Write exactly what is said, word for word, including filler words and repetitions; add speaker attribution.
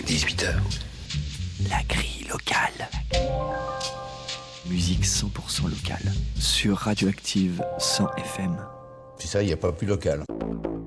Speaker 1: dix-huit heures.
Speaker 2: La grille locale. Musique cent pour cent locale sur Radioactive cent F M.
Speaker 3: Puis ça, il n'y a pas plus local.